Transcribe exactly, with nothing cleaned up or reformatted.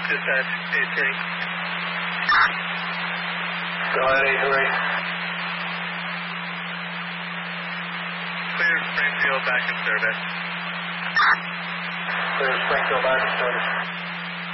Dispatch, eight three. Go ahead, eight three. Clear Springfield back in service. Clear Springfield back in service.